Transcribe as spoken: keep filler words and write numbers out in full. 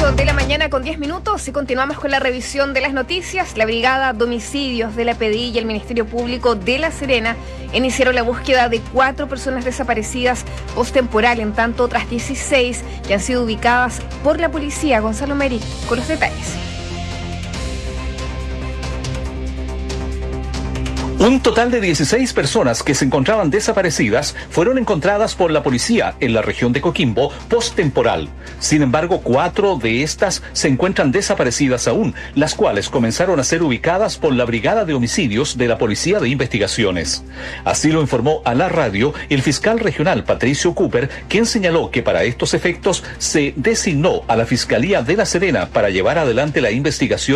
ocho de la mañana con diez minutos y continuamos con la revisión de las noticias. La Brigada de Homicidios de la P D I y el Ministerio Público de La Serena iniciaron la búsqueda de cuatro personas desaparecidas postemporal, en tanto otras dieciséis ya han sido ubicadas por la policía. Gonzalo Meri con los detalles. Un total de dieciséis personas que se encontraban desaparecidas fueron encontradas por la policía en la región de Coquimbo postemporal. Sin embargo, cuatro de estas se encuentran desaparecidas aún, las cuales comenzaron a ser ubicadas por la Brigada de Homicidios de la Policía de Investigaciones. Así lo informó a la radio el fiscal regional Patricio Cooper, quien señaló que para estos efectos se designó a la Fiscalía de La Serena para llevar adelante la investigación